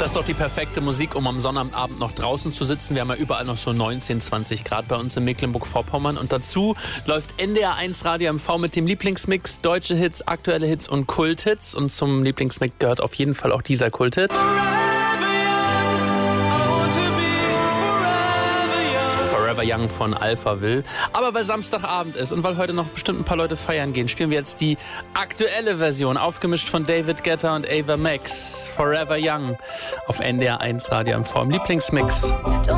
Das ist doch die perfekte Musik, um am Sonnabendabend noch draußen zu sitzen. Wir haben ja überall noch so 19, 20 Grad bei uns in Mecklenburg-Vorpommern. Und dazu läuft NDR 1 Radio MV mit dem Lieblingsmix, deutsche Hits, aktuelle Hits und Kulthits. Und zum Lieblingsmix gehört auf jeden Fall auch dieser Kulthit. Forever Young von Alphaville. Aber weil Samstagabend ist und weil heute noch bestimmt ein paar Leute feiern gehen, spielen wir jetzt die aktuelle Version, aufgemischt von David Guetta und Ava Max. Forever Young auf NDR 1 Radio MV im Lieblingsmix.